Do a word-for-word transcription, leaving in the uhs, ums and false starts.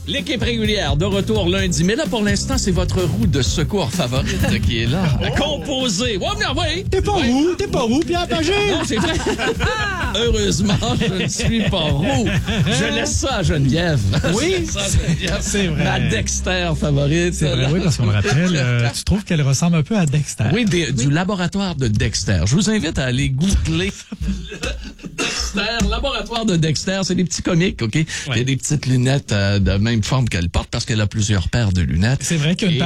L'équipe régulière de retour lundi. Mais là, pour l'instant, c'est votre roue de secours favorite qui est là. Composée. Ouais, mais ouais. T'es pas Ouais. roux, t'es pas roux, Pierre Pagé. Non, c'est vrai. Heureusement, je ne suis pas roux. Je laisse ça à Geneviève. Oui, ça, Geneviève. c'est vrai. Ma Dexter favorite. C'est vrai, oui, parce qu'on le rappelle, euh, tu trouves qu'elle ressemble un peu à Dexter. Oui, des, du laboratoire de Dexter. Je vous invite à aller googler Dexter, laboratoire de Dexter. C'est des petits comiques, OK? Il y a des petites lunettes euh, de même forme qu'elle porte parce qu'elle a plusieurs paires de lunettes. C'est vrai qu'une Et